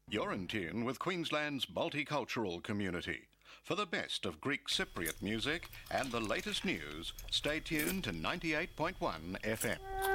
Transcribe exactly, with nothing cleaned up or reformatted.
You're in tune with Queensland's multicultural community. For the best of Greek Cypriot music and the latest news, stay tuned to ninety-eight point one F M.